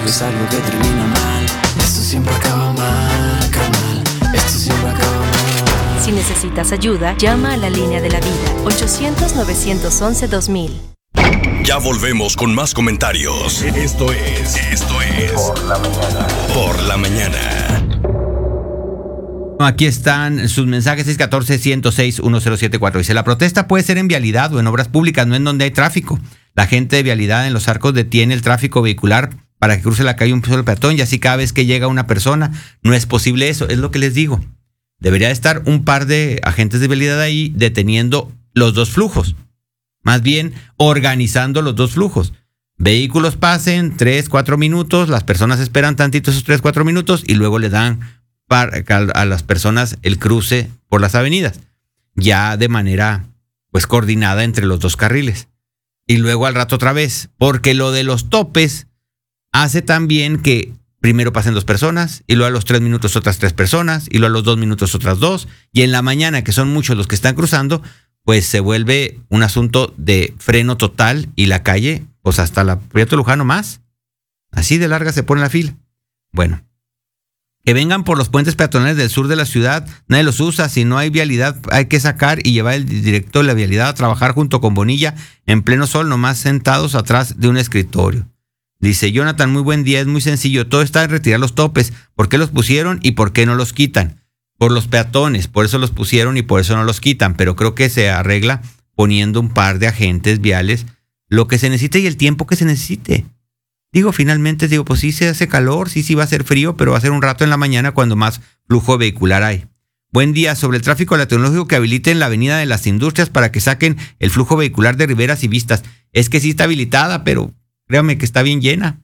algo es algo que termina mal. Esto siempre acaba mal, carnal. Esto siempre acaba mal. Si necesitas ayuda, llama a la línea de la vida, 800-911-2000. Ya volvemos con más comentarios. Esto es Por la Mañana. Por la Mañana. Aquí están sus mensajes, 614-106-1074. Dice, la protesta puede ser en vialidad o en obras públicas, no en donde hay tráfico. La agente de vialidad en los arcos detiene el tráfico vehicular para que cruce la calle un solo peatón y así cada vez que llega una persona. No es posible eso, es lo que les digo. Debería estar un par de agentes de vialidad ahí deteniendo los dos flujos. Más bien organizando los dos flujos. Vehículos pasen 3-4 minutos, las personas esperan tantito esos 3-4 minutos y luego le dan a las personas el cruce por las avenidas, ya de manera pues coordinada entre los dos carriles. Y luego al rato otra vez, porque lo de los topes hace también que primero pasen 2 personas y luego a los 3 minutos otras 3 personas y luego a los 2 minutos otras 2 y en la mañana, que son muchos los que están cruzando, pues se vuelve un asunto de freno total y la calle, pues hasta la Prieto Lujano más. Así de larga se pone la fila. Bueno, que vengan por los puentes peatonales del sur de la ciudad, nadie los usa. Si no hay vialidad, hay que sacar y llevar el director de la vialidad a trabajar junto con Bonilla en pleno sol, nomás sentados atrás de un escritorio. Dice Jonathan, muy buen día, es muy sencillo, todo está en retirar los topes. ¿Por qué los pusieron y por qué no los quitan? Por los peatones, por eso los pusieron y por eso no los quitan, pero creo que se arregla poniendo un par de agentes viales, lo que se necesite y el tiempo que se necesite. Finalmente, pues sí se hace calor, sí va a ser frío, pero va a ser un rato en la mañana cuando más flujo vehicular hay. Buen día, sobre el tráfico la tecnológico que habiliten la avenida de las industrias para que saquen el flujo vehicular de Riberas y Vistas. Es que sí está habilitada, pero créame que está bien llena.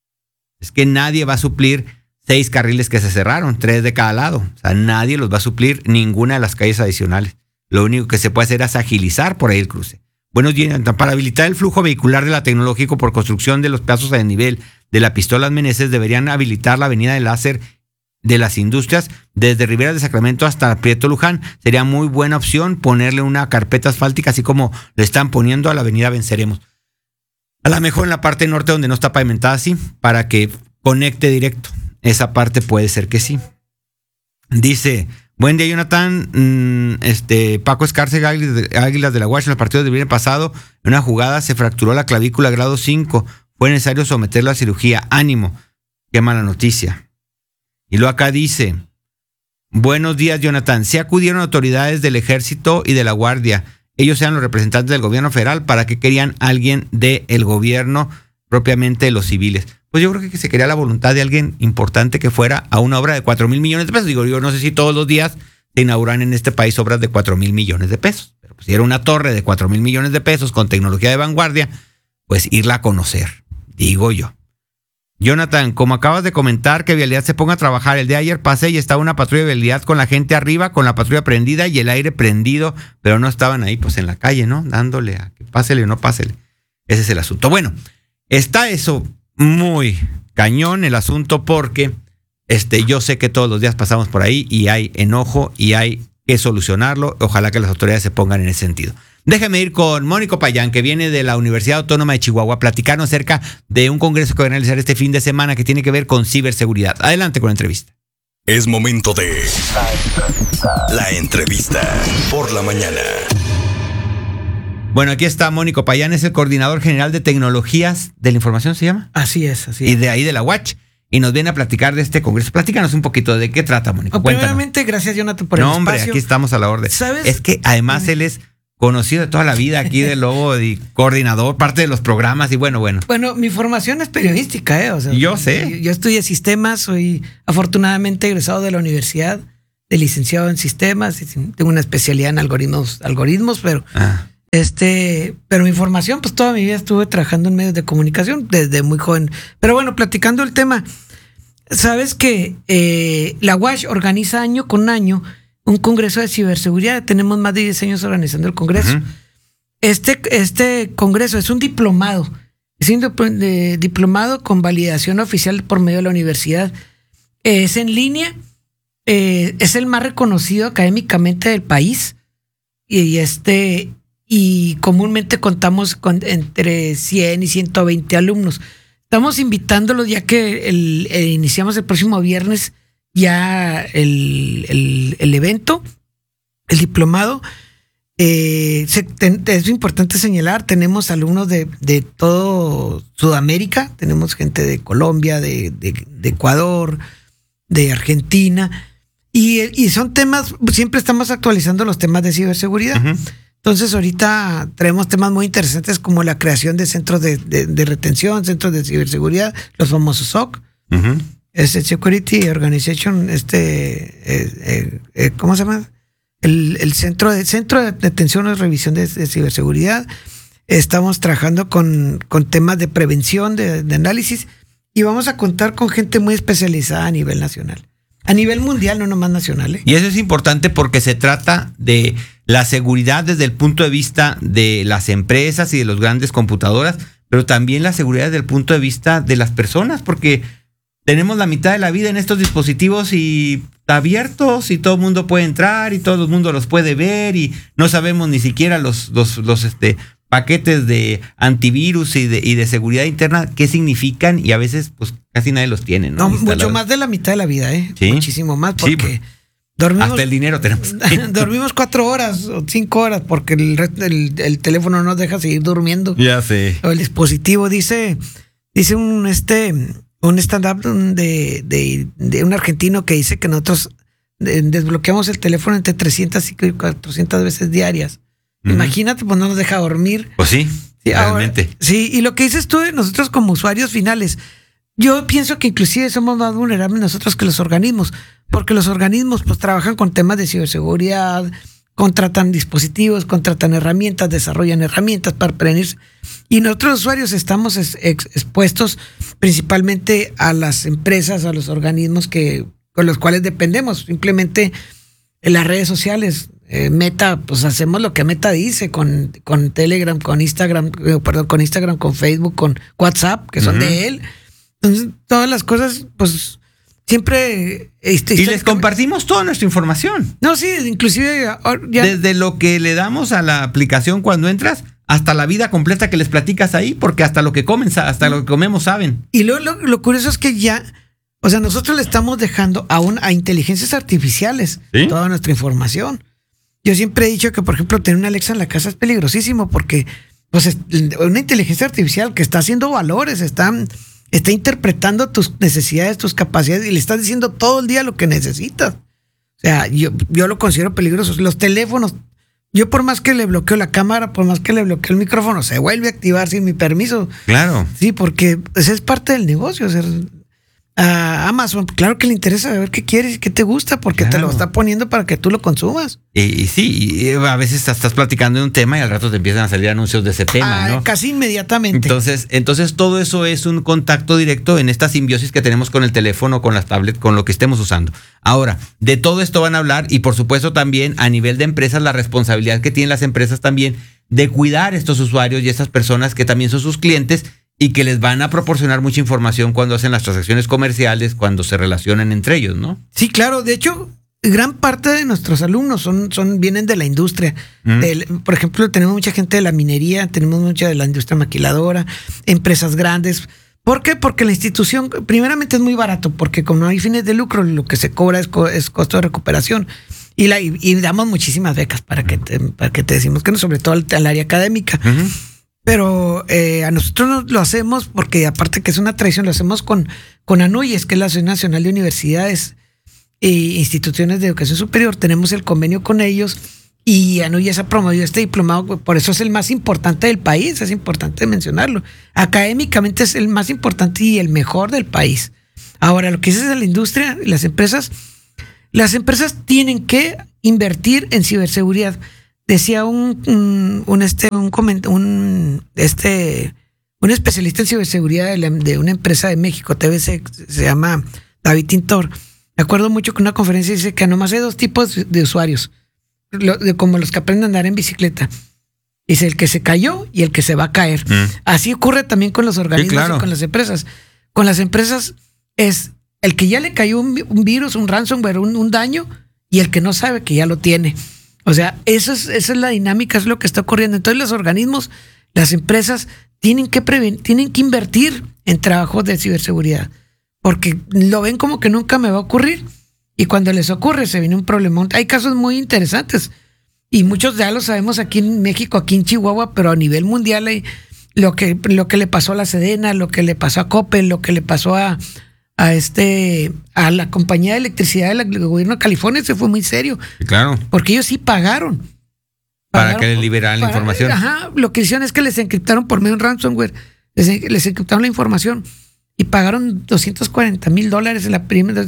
Es que nadie va a suplir 6 carriles que se cerraron, 3 de cada lado. O sea, nadie los va a suplir ninguna de las calles adicionales. Lo único que se puede hacer es agilizar por ahí el cruce. Buenos días, para habilitar el flujo vehicular de la tecnológico por construcción de los pasos a desnivel de la Pistolas Meneses, deberían habilitar la avenida de Láser de las Industrias desde Rivera de Sacramento hasta Prieto Luján. Sería muy buena opción ponerle una carpeta asfáltica, así como le están poniendo a la avenida Venceremos. A lo mejor en la parte norte donde no está pavimentada así, para que conecte directo. Esa parte puede ser que sí. Dice, buen día Jonathan, Paco Escarce, Águilas de la UACH, en los partidos del viernes pasado, en una jugada se fracturó la clavícula grado 5, fue necesario someterlo a cirugía, ánimo, qué mala noticia. Y luego acá dice, buenos días Jonathan, se acudieron autoridades del ejército y de la guardia, ellos eran los representantes del gobierno federal, ¿para qué querían alguien del gobierno propiamente de los civiles? Pues yo creo que se quería la voluntad de alguien importante que fuera a una obra de 4,000 millones de pesos. Digo, yo no sé si todos los días se inauguran en este país obras de 4,000 millones de pesos. Pero pues si era una torre de 4,000 millones de pesos con tecnología de vanguardia, pues irla a conocer, digo yo. Jonathan, como acabas de comentar que Vialidad se ponga a trabajar, el día de ayer pasé y estaba una patrulla de Vialidad con la gente arriba, con la patrulla prendida y el aire prendido, pero no estaban ahí pues en la calle, ¿no? Dándole a que pásele o no pásele. Ese es el asunto. Bueno, está eso muy cañón el asunto porque yo sé que todos los días pasamos por ahí y hay enojo y hay que solucionarlo. Ojalá que las autoridades se pongan en ese sentido. Déjeme ir con Mónico Payán, que viene de la Universidad Autónoma de Chihuahua, a platicarnos acerca de un congreso que va a realizar este fin de semana que tiene que ver con ciberseguridad. Adelante con la entrevista. Es momento de la entrevista por la mañana. Bueno, aquí está Mónico Payán, es el coordinador general de tecnologías de la información, ¿se llama? Así es. Y de ahí de la UACH. Y nos viene a platicar de este congreso. Platícanos un poquito de qué trata, Mónico. Primeramente, gracias, Jonathan, por el espacio. No, hombre, aquí estamos a la orden. ¿Sabes? Es que además él es conocido de toda la vida aquí de Lobo y coordinador, parte de los programas y bueno. Bueno, mi formación es periodística, O sea, yo sé. Yo estudié sistemas, soy afortunadamente egresado de la universidad, de licenciado en sistemas, tengo una especialidad en algoritmos, pero pero mi formación, pues toda mi vida estuve trabajando en medios de comunicación desde muy joven. Pero bueno, platicando el tema, sabes que la UACH organiza año con año un congreso de ciberseguridad. Tenemos más de 10 años organizando el congreso. Uh-huh. Este congreso es un diplomado. Es un diplomado con validación oficial por medio de la universidad. Es en línea. Es el más reconocido académicamente del país. Y comúnmente contamos con entre 100 y 120 alumnos. estamos invitándolos ya que iniciamos el próximo viernes ya el evento, el diplomado. Es importante señalar, tenemos alumnos de todo Sudamérica, tenemos gente de Colombia, de Ecuador, de Argentina, y son temas, siempre estamos actualizando los temas de ciberseguridad. Uh-huh. Entonces ahorita traemos temas muy interesantes como la creación de centros de retención, centros de ciberseguridad, los famosos SOC. Uh-huh. Security Organization, ¿cómo se llama? El centro de detención o revisión de ciberseguridad. Estamos trabajando con temas de prevención, de análisis, y vamos a contar con gente muy especializada a nivel nacional. A nivel mundial, no nomás nacional, ¿eh? Y eso es importante porque se trata de la seguridad desde el punto de vista de las empresas y de las grandes computadoras, pero también la seguridad desde el punto de vista de las personas, porque tenemos la mitad de la vida en estos dispositivos y abiertos y todo el mundo puede entrar y todo el mundo los puede ver y no sabemos ni siquiera los paquetes de antivirus y de seguridad interna qué significan, y a veces pues casi nadie los tiene, ¿no? Mucho más de la mitad de la vida, ¿eh? ¿Sí? Muchísimo más, porque sí, dormimos, hasta el dinero tenemos. Dormimos 4 horas o 5 horas porque el teléfono no nos deja seguir durmiendo. Ya sé. O el dispositivo dice un stand-up de un argentino que dice que nosotros desbloqueamos el teléfono entre 300 y 400 veces diarias. Uh-huh. Imagínate, pues no nos deja dormir. Pues sí, realmente. Ahora, sí, y lo que dices tú, nosotros como usuarios finales, yo pienso que inclusive somos más vulnerables nosotros que los organismos, porque los organismos pues trabajan con temas de ciberseguridad, contratan dispositivos, contratan herramientas, desarrollan herramientas para prevenirse. Y nosotros usuarios estamos expuestos principalmente a las empresas, a los organismos con los cuales dependemos. Simplemente en las redes sociales, Meta, pues hacemos lo que Meta dice con Telegram, con Instagram, con Facebook, con WhatsApp, que son uh-huh. de él. Entonces, todas las cosas, pues siempre... y les compartimos toda nuestra información. No, sí, inclusive... Ya. Desde lo que le damos a la aplicación cuando entras, hasta la vida completa que les platicas ahí, porque hasta lo que comen, hasta lo que comemos saben. Y lo curioso es que ya... O sea, nosotros le estamos dejando a inteligencias artificiales ¿sí? toda nuestra información. Yo siempre he dicho que, por ejemplo, tener una Alexa en la casa es peligrosísimo porque pues, una inteligencia artificial que está haciendo valores, está interpretando tus necesidades, tus capacidades y le estás diciendo todo el día lo que necesitas. O sea, yo lo considero peligroso. Los teléfonos, yo por más que le bloqueo la cámara, por más que le bloqueo el micrófono, se vuelve a activar sin mi permiso. Claro. Sí, porque esa es parte del negocio. O sea, a Amazon, claro que le interesa ver qué quieres y qué te gusta, porque claro. te lo está poniendo para que tú lo consumas. Y sí, y a veces estás platicando de un tema y al rato te empiezan a salir anuncios de ese tema, ¿no? Casi inmediatamente. Entonces todo eso es un contacto directo en esta simbiosis que tenemos con el teléfono, con las tablets, con lo que estemos usando. Ahora, de todo esto van a hablar y por supuesto también a nivel de empresas la responsabilidad que tienen las empresas también de cuidar estos usuarios y estas personas que también son sus clientes y que les van a proporcionar mucha información cuando hacen las transacciones comerciales, cuando se relacionan entre ellos, ¿no? Sí, claro. De hecho, gran parte de nuestros alumnos vienen de la industria. Por ejemplo, tenemos mucha gente de la minería, tenemos mucha de la industria maquiladora, empresas grandes. ¿Por qué? Porque la institución, primeramente, es muy barato, porque como no hay fines de lucro, lo que se cobra es costo de recuperación. Y damos muchísimas becas para que te decimos que no, sobre todo al área académica. Uh-huh. Pero a nosotros lo hacemos porque, aparte que es una tradición, lo hacemos con ANUYES, que es la Asociación Nacional de Universidades e Instituciones de Educación Superior. Tenemos el convenio con ellos y ANUYES ha promovido este diplomado, por eso es el más importante del país, es importante mencionarlo. Académicamente es el más importante y el mejor del país. Ahora, lo que dices de la industria y las empresas tienen que invertir en ciberseguridad. Decía un especialista en ciberseguridad de una empresa de México, TBC, se llama David Tintor. Me acuerdo mucho que en una conferencia dice que nomás hay 2 tipos de usuarios, como los que aprenden a andar en bicicleta. Dice el que se cayó y el que se va a caer. Así ocurre también con los organismos, sí, claro. Y con las empresas. Con las empresas es el que ya le cayó un virus, un ransomware, un daño, y el que no sabe que ya lo tiene. O sea, esa es la dinámica, es lo que está ocurriendo. Entonces los organismos, las empresas tienen que invertir en trabajos de ciberseguridad, porque lo ven como que nunca me va a ocurrir, y cuando les ocurre se viene un problemón. Hay casos muy interesantes, y muchos ya lo sabemos aquí en México, aquí en Chihuahua, pero a nivel mundial hay lo que le pasó a la Sedena, lo que le pasó a Coppel, lo que le pasó a la compañía de electricidad del gobierno de California. Se fue muy serio. Claro. Porque ellos sí pagaron. Para que les liberaran la información. Ajá, lo que hicieron es que les encriptaron por medio de un ransomware. Les encriptaron la información y pagaron $240,000 en la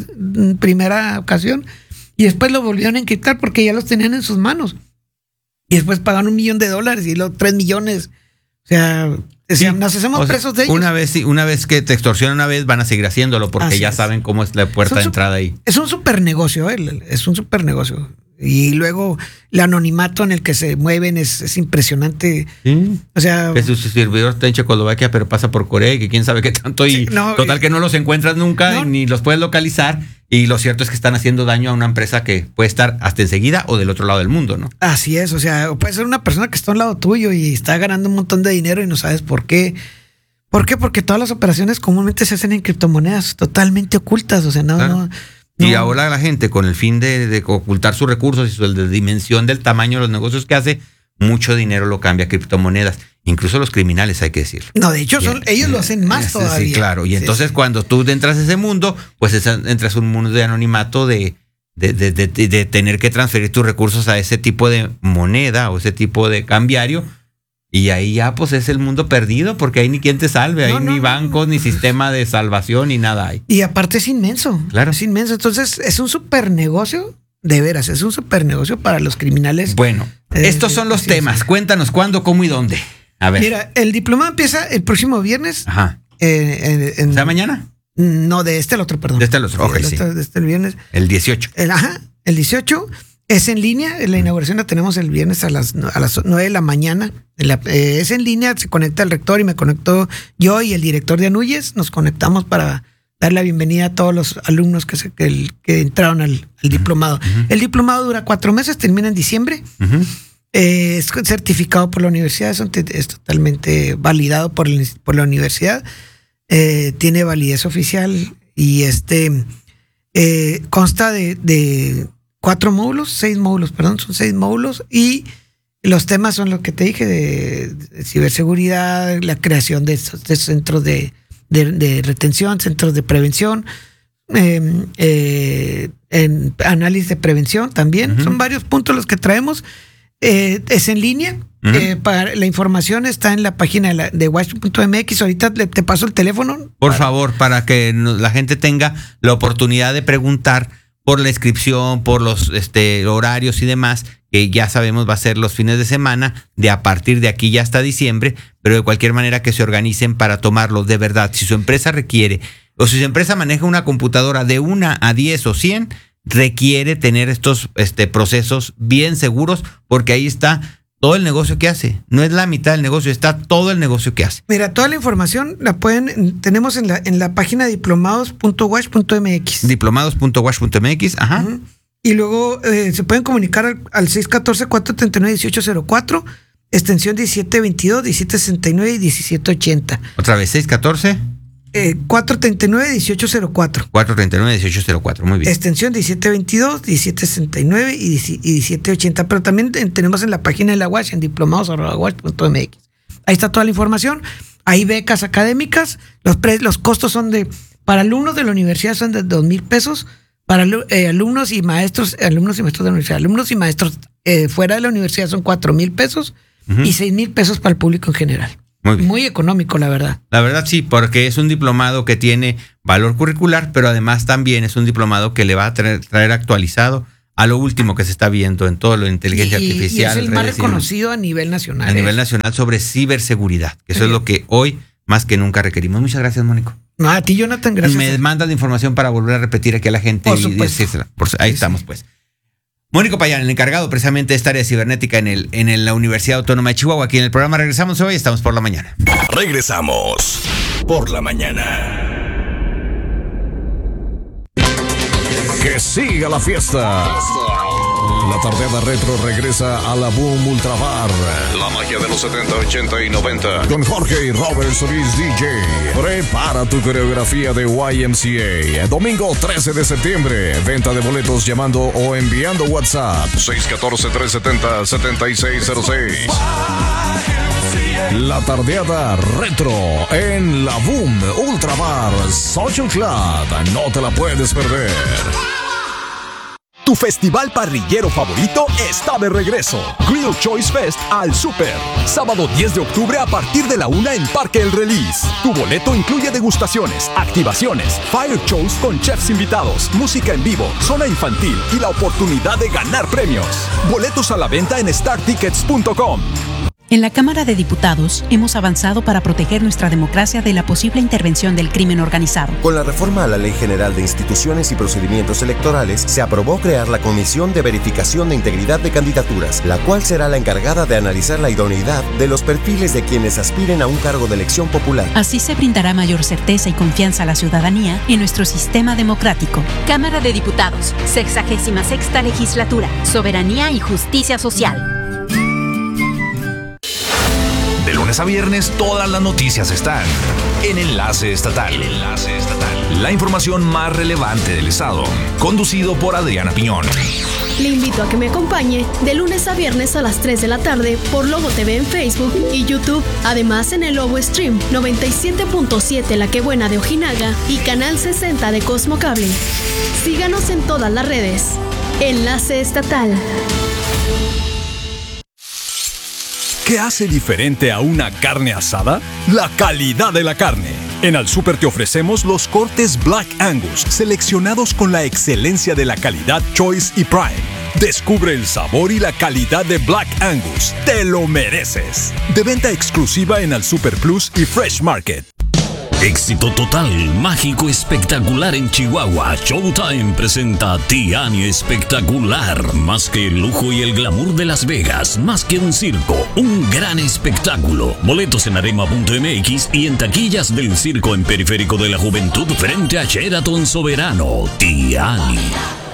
primera ocasión, y después lo volvieron a encriptar porque ya los tenían en sus manos. Y después pagaron $1 millón y luego 3 millones. O sea, nos hacemos presos de ellos. Una vez que te extorsionan una vez, van a seguir haciéndolo porque ya saben cómo es la puerta de entrada ahí. Es un super negocio, es un super negocio. Y luego el anonimato en el que se mueven es impresionante. Sí. O sea, que su servidor está en Checoslovaquia, pero pasa por Corea, y que quién sabe qué tanto. Y total que no los encuentras nunca, ni los puedes localizar. Y lo cierto es que están haciendo daño a una empresa que puede estar hasta enseguida o del otro lado del mundo, ¿no? Así es, o sea, puede ser una persona que está a un lado tuyo y está ganando un montón de dinero y no sabes por qué. ¿Por qué? Porque todas las operaciones comúnmente se hacen en criptomonedas totalmente ocultas, o sea, claro. Y ahora la gente, con el fin de ocultar sus recursos y su dimensión del tamaño de los negocios que hace, mucho dinero lo cambia a criptomonedas. Incluso los criminales, hay que decir. No, de hecho, ellos lo hacen más todavía. Sí, claro. Y entonces cuando tú entras a ese mundo, pues entras a un mundo de anonimato, de tener que transferir tus recursos a ese tipo de moneda o ese tipo de cambiario. Y ahí ya pues es el mundo perdido, porque ahí ni quien te salve, ahí ni bancos, ni sistema de salvación, ni nada hay. Y aparte es inmenso. Claro. Es inmenso. Entonces es un super negocio, de veras, es un super negocio para los criminales. Bueno, estos son los temas. Es. Cuéntanos cuándo, cómo y dónde. A ver. Mira, el diplomado empieza el próximo viernes. Ajá. ¿Sea mañana? No, de el otro, perdón. De el otro, ok, sí. De el viernes. El 18. El 18. Es en línea, la inauguración la tenemos el viernes a las 9 de la mañana. Es en línea, se conecta el rector y me conectó yo y el director de Anuyes. Nos conectamos para dar la bienvenida a todos los alumnos que entraron al diplomado. Uh-huh. El diplomado dura 4 meses, termina en diciembre. Uh-huh. Es certificado por la universidad, es totalmente validado por la universidad. Tiene validez oficial y consta de 6 módulos, son 6 módulos, y los temas son lo que te dije, de ciberseguridad, la creación de centros de retención, centros de prevención, en análisis de prevención también. Uh-huh. Son varios puntos los que traemos. Es en línea. Uh-huh. Para la información está en la página de watch.mx. Ahorita te paso el teléfono. Por favor, para que la gente tenga la oportunidad de preguntar por la inscripción, por los horarios y demás, que ya sabemos va a ser los fines de semana, a partir de aquí ya hasta diciembre, pero de cualquier manera que se organicen para tomarlo de verdad. Si su empresa requiere, o si su empresa maneja una computadora de 1 a 10 o 100, requiere tener estos procesos bien seguros, porque ahí está todo el negocio que hace. No es la mitad del negocio, está todo el negocio que hace. Mira, toda la información tenemos en la página diplomados.wash.mx. Diplomados.wash.mx, ajá. Uh-huh. Y luego se pueden comunicar al 614-439-1804, extensión 1722, 1769 y 1780. Otra vez, 614. 439-1804. 439-1804, muy bien. Extensión 1722, 1769 y 1780. Pero también tenemos en la página de la UASH, en diplomados.wash.mx. Ahí está toda la información. Hay becas académicas. Los costos son para alumnos de la universidad son de $2,000. Para alumnos y maestros de la universidad, alumnos y maestros fuera de la universidad son $4,000. Uh-huh. Y $6,000 para el público en general. Muy económico, la verdad. La verdad sí, porque es un diplomado que tiene valor curricular, pero además también es un diplomado que le va a traer actualizado a lo último que se está viendo en todo lo de inteligencia artificial. Y es el más reconocido a nivel nacional. A nivel nacional sobre ciberseguridad, que eso es lo que hoy más que nunca requerimos. Muchas gracias, Mónico. No, a ti, Jonathan, gracias. Me mandas la información para volver a repetir aquí a la gente. Por supuesto. Ahí estamos, pues. Mónico Payán, el encargado precisamente de esta área cibernética en la Universidad Autónoma de Chihuahua. Aquí en el programa regresamos hoy, estamos por la mañana. Regresamos por la mañana. Que siga la fiesta. La tardeada retro regresa a la Boom Ultra Bar. La magia de los 70, 80 y 90. Con Jorge y Robert Solís DJ. Prepara tu coreografía de YMCA. Domingo 13 de septiembre. Venta de boletos llamando o enviando WhatsApp. 614-370-7606. La tardeada retro en la Boom Ultra Bar Social Club. No te la puedes perder. Tu festival parrillero favorito está de regreso. Grill Choice Fest al Super. Sábado 10 de octubre a partir de la 1 en Parque El Release. Tu boleto incluye degustaciones, activaciones, fire shows con chefs invitados, música en vivo, zona infantil y la oportunidad de ganar premios. Boletos a la venta en startickets.com. En la Cámara de Diputados hemos avanzado para proteger nuestra democracia de la posible intervención del crimen organizado. Con la reforma a la Ley General de Instituciones y Procedimientos Electorales, se aprobó crear la Comisión de Verificación de Integridad de Candidaturas, la cual será la encargada de analizar la idoneidad de los perfiles de quienes aspiren a un cargo de elección popular. Así se brindará mayor certeza y confianza a la ciudadanía en nuestro sistema democrático. Cámara de Diputados, 66ª Legislatura, Soberanía y Justicia Social. De lunes a viernes, todas las noticias están en Enlace Estatal. La información más relevante del Estado, conducido por Adriana Piñón. Le invito a que me acompañe de lunes a viernes a las 3 de la tarde por Lobo TV en Facebook y YouTube. Además en el Lobo Stream 97.7 La Que Buena de Ojinaga y Canal 60 de Cosmo Cable. Síganos en todas las redes. Enlace Estatal. ¿Qué hace diferente a una carne asada? La calidad de la carne. En Al Super te ofrecemos los cortes Black Angus, seleccionados con la excelencia de la calidad Choice y Prime. Descubre el sabor y la calidad de Black Angus. ¡Te lo mereces! De venta exclusiva en Al Super Plus y Fresh Market. Éxito total, mágico, espectacular en Chihuahua. Showtime presenta Tiani Espectacular. Más que el lujo y el glamour de Las Vegas, más que un circo, un gran espectáculo. Boletos en arema.mx y en taquillas del circo en Periférico de la Juventud frente a Sheraton Soberano. Tiani.